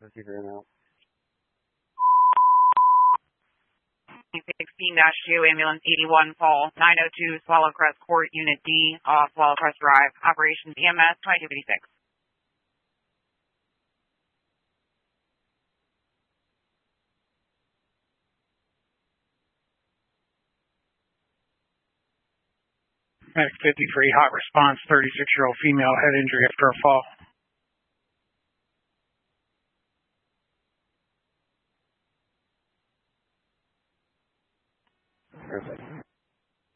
16-2, ambulance 81, call 902 Swallow Crest Court, Unit D, off Swallow Crest Drive, operations EMS 2256. Medic 53, hot response, 36-year-old female, head injury after a fall.